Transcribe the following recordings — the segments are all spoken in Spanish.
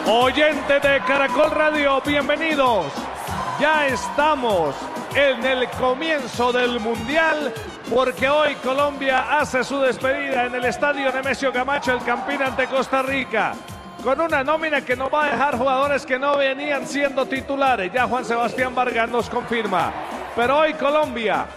Oyentes de Caracol Radio, bienvenidos. Ya estamos en el comienzo del Mundial, porque hoy Colombia hace su despedida en el estadio Nemesio Camacho El Campín ante Costa Rica, con una nómina que nos va a dejar jugadores que no venían siendo titulares. Ya Juan Sebastián Vargas nos confirma. Pero hoy Colombia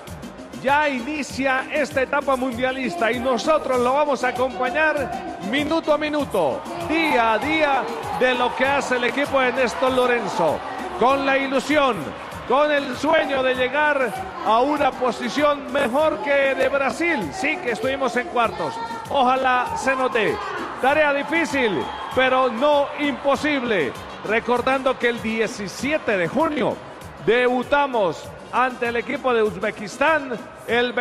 ya inicia esta etapa mundialista y nosotros lo vamos a acompañar minuto a minuto, día a día, de lo que hace el equipo de Néstor Lorenzo, con la ilusión, con el sueño de llegar a una posición mejor que de Brasil. Sí que estuvimos en cuartos, ojalá se note. Tarea difícil, pero no imposible. Recordando que el 17 de junio debutamos ante el equipo de Uzbekistán, el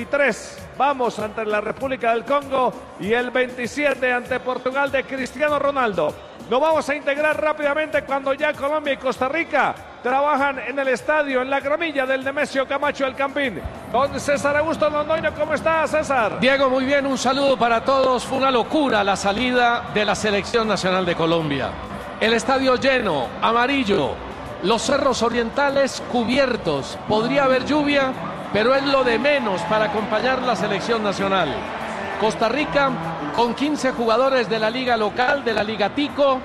23 vamos ante la República del Congo y el 27 ante Portugal de Cristiano Ronaldo. Nos vamos a integrar rápidamente cuando ya Colombia y Costa Rica trabajan en el estadio, en la gramilla del Nemesio Camacho El Campín. Don César Augusto Londoño, ¿cómo está, César? Diego, muy bien, un saludo para todos. Fue una locura la salida de la Selección Nacional de Colombia. El estadio lleno, amarillo, los cerros orientales cubiertos. Podría haber lluvia, pero es lo de menos para acompañar la Selección Nacional. Costa Rica con 15 jugadores de la liga local, de la Liga Tico,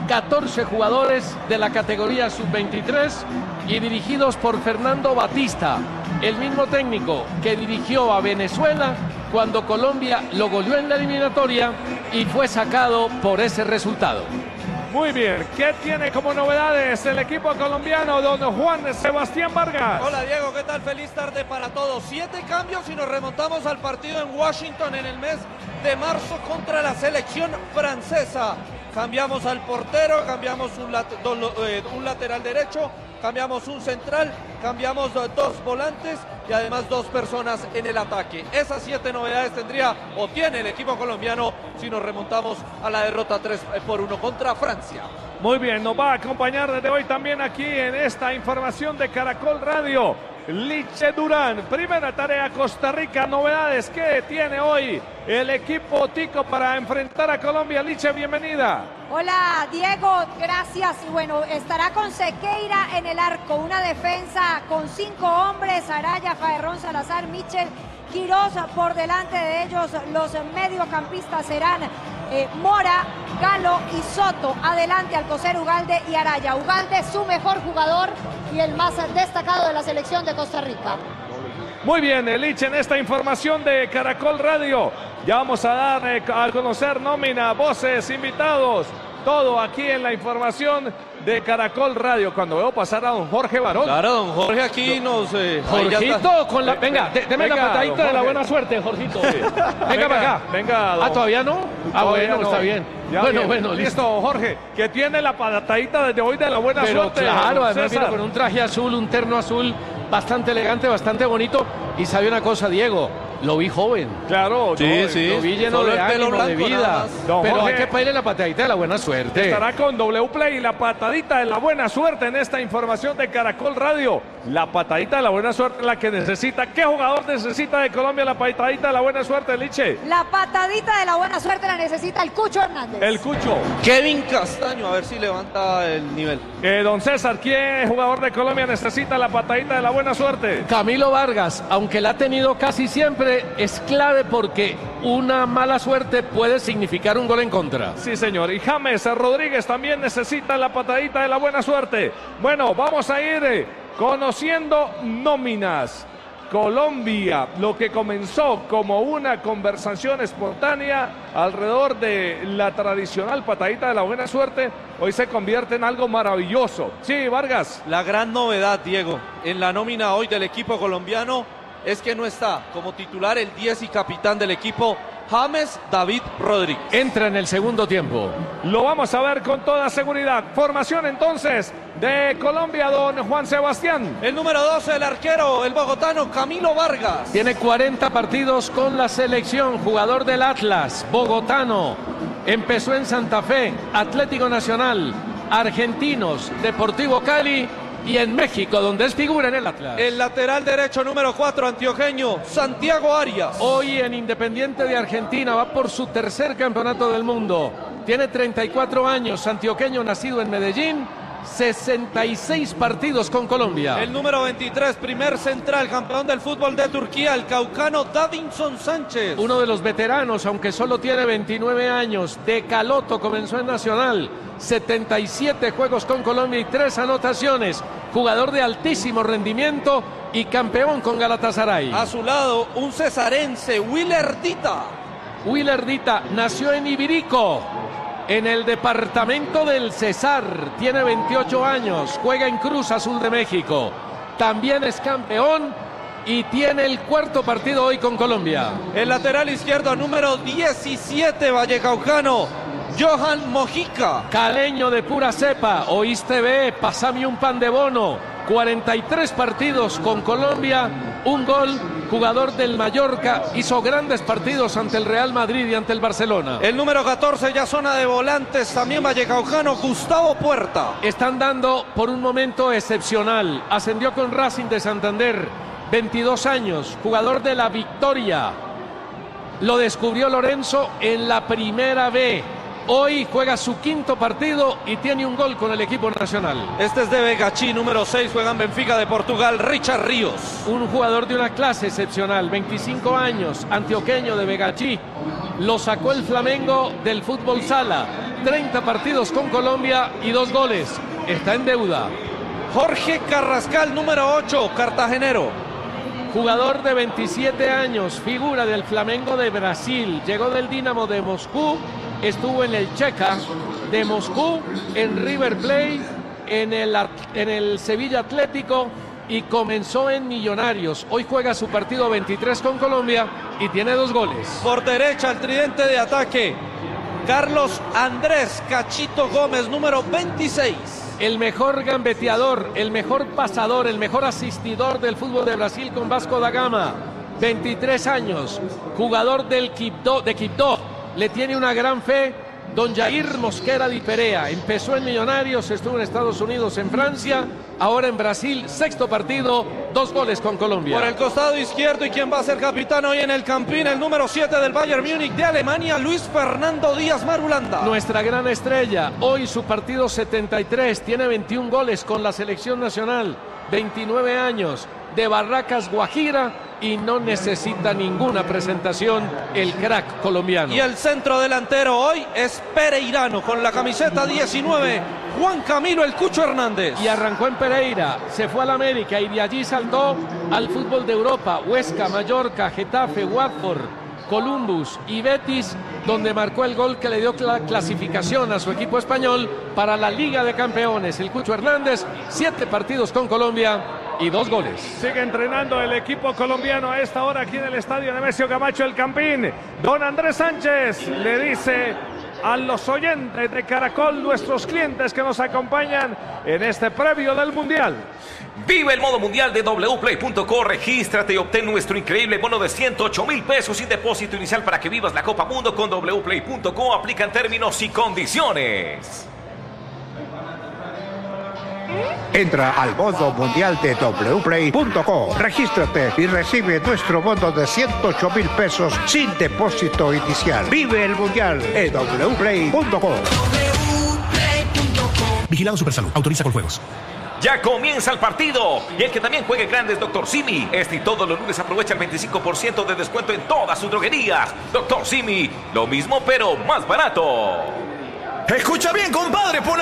14 jugadores de la categoría sub-23 y dirigidos por Fernando Batista, el mismo técnico que dirigió a Venezuela cuando Colombia lo goleó en la eliminatoria y fue sacado por ese resultado. Muy bien, ¿qué tiene como novedades el equipo colombiano, don Juan Sebastián Vargas? Hola Diego, ¿qué tal? Feliz tarde para todos. 7 cambios y nos remontamos al partido en Washington en el mes de marzo contra la selección francesa. Cambiamos al portero, cambiamos un lateral derecho, cambiamos un central, cambiamos 2 volantes y además 2 personas en el ataque. Esas 7 novedades tendría o tiene el equipo colombiano si nos remontamos a la derrota 3-1 contra Francia. Muy bien, nos va a acompañar desde hoy también aquí en esta información de Caracol Radio, Liche Durán. Primera tarea, Costa Rica, novedades que tiene hoy el equipo tico para enfrentar a Colombia. Liche, bienvenida. Hola Diego, gracias. Y bueno, estará con Sequeira en el arco, una defensa con 5 hombres, Araya, Faerrón, Salazar, Michel, Quirós. Por delante de ellos los mediocampistas serán Mora, Galo y Soto. Adelante Alcocer, Ugalde y Araya. Ugalde, su mejor jugador y el más destacado de la selección de Costa Rica. Muy bien, Liche, en esta información de Caracol Radio. Ya vamos a dar a conocer nómina, voces, invitados, todo aquí en la información de Caracol Radio. Cuando veo pasar a don Jorge Barón. Claro, don Jorge aquí nos... Jorgito, con la... Venga, deme la patadita de la buena suerte, Jorgito. Venga para acá. Venga, don... ¿Todavía no? Bueno, no. Está bien. Ya bueno, listo, Jorge, que tiene la patadita desde hoy de la buena suerte. Claro, además vino con un traje azul, un terno azul, bastante elegante, bastante bonito. Y sabe una cosa, Diego, lo vi joven. Claro, sí. Lo vi lleno de ánimo, de vida. Pero Jorge, hay que pedirle la patadita de la buena suerte. Estará con W Play y la patadita de la buena suerte en esta información de Caracol Radio. La patadita de la buena suerte, la que necesita. ¿Qué jugador necesita de Colombia la patadita de la buena suerte, Liche? La patadita de la buena suerte la necesita el Cucho Hernández. El Cucho. Kevin Castaño, a ver si levanta el nivel. Don César, ¿quién jugador de Colombia necesita la patadita de la buena suerte? Camilo Vargas, aunque la ha tenido casi siempre, es clave porque una mala suerte puede significar un gol en contra. Sí, señor. Y James Rodríguez también necesita la patadita de la buena suerte. Bueno, vamos a ir conociendo nóminas. Colombia, lo que comenzó como una conversación espontánea alrededor de la tradicional patadita de la buena suerte, hoy se convierte en algo maravilloso. Sí, Vargas. La gran novedad, Diego, en la nómina hoy del equipo colombiano es que no está como titular el 10 y capitán del equipo, James David Rodríguez. Entra en el segundo tiempo. Lo vamos a ver con toda seguridad. Formación entonces de Colombia, don Juan Sebastián. El número 12, el arquero, el bogotano Camilo Vargas. Tiene 40 partidos con la selección, jugador del Atlas, bogotano. Empezó en Santa Fe, Atlético Nacional, Argentinos, Deportivo Cali y en México, donde es figura en el Atlas. El lateral derecho número 4, antioqueño, Santiago Arias. Hoy en Independiente de Argentina, va por su tercer campeonato del mundo. Tiene 34 años, antioqueño, nacido en Medellín. 66 partidos con Colombia. El número 23, primer central, campeón del fútbol de Turquía, el caucano Davinson Sánchez. Uno de los veteranos, aunque solo tiene 29 años. De Caloto comenzó en Nacional. 77 juegos con Colombia y 3 anotaciones. Jugador de altísimo rendimiento y campeón con Galatasaray. A su lado, un cesarense, Willer Dita. Willer Dita nació en Ibirico, en el departamento del Cesar. Tiene 28 años, juega en Cruz Azul de México. También es campeón y tiene el cuarto partido hoy con Colombia. El lateral izquierdo, número 17, vallecaucano, Johan Mojica. Caleño de pura cepa, oíste ve, pasame un pan de bono. 43 partidos con Colombia, un gol, jugador del Mallorca, hizo grandes partidos ante el Real Madrid y ante el Barcelona. El número 14, ya zona de volantes, también vallecaujano, Gustavo Puerta. Están dando por un momento excepcional, ascendió con Racing de Santander, 22 años, jugador de la Victoria. Lo descubrió Lorenzo en la primera B. Hoy juega su quinto partido y tiene un gol con el equipo nacional. Este es de Begachí, número 6, juega en Benfica de Portugal, Richard Ríos. Un jugador de una clase excepcional, 25 años, antioqueño de Begachí. Lo sacó el Flamengo del fútbol sala. 30 partidos con Colombia y 2 goles. Está en deuda. Jorge Carrascal, número 8, cartagenero. Jugador de 27 años, figura del Flamengo de Brasil. Llegó del Dinamo de Moscú. Estuvo en el Checa de Moscú, en River Plate, en el Sevilla Atlético y comenzó en Millonarios. Hoy juega su partido 23 con Colombia y tiene 2 goles. Por derecha, el tridente de ataque, Carlos Andrés Cachito Gómez, número 26. El mejor gambeteador, el mejor pasador, el mejor asistidor del fútbol de Brasil con Vasco da Gama. 23 años, jugador del Quibdó, de Quibdó. Le tiene una gran fe don Jair Mosquera Di Perea. Empezó en Millonarios, estuvo en Estados Unidos, en Francia, ahora en Brasil, 6º partido, 2 goles con Colombia. Por el costado izquierdo, y quien va a ser capitán hoy en el Campín, el número 7 del Bayern Múnich de Alemania, Luis Fernando Díaz Marulanda. Nuestra gran estrella, hoy su partido 73, tiene 21 goles con la selección nacional, 29 años, de Barracas, Guajira, y no necesita ninguna presentación el crack colombiano. Y el centro delantero hoy es Pereirano, con la camiseta 19, Juan Camilo El Cucho Hernández. Y arrancó en Pereira, se fue al América y de allí saltó al fútbol de Europa, Huesca, Mallorca, Getafe, Watford, Columbus y Betis, donde marcó el gol que le dio la clasificación a su equipo español para la Liga de Campeones. El Cucho Hernández, 7 partidos con Colombia y 2 goles. Sigue entrenando el equipo colombiano a esta hora aquí en el estadio Nemesio Camacho, el Campín. Don Andrés Sánchez le dice a los oyentes de Caracol, nuestros clientes que nos acompañan en este previo del Mundial: Vive el modo mundial de wplay.co, regístrate y obtén nuestro increíble bono de 108,000 pesos sin depósito inicial para que vivas la Copa Mundo con wplay.co. Aplican términos y condiciones. Entra al modo mundial de wplay.co, regístrate y recibe nuestro bono de 108,000 pesos sin depósito inicial. Vive el mundial en wplay.co. Vigilado Supersalud, autoriza con juegos. Ya comienza el partido y el que también juegue grande es Dr. Simi. Este y todos los lunes aprovecha el 25% de descuento en todas sus droguerías. Dr. Simi, lo mismo pero más barato. Escucha bien, compadre,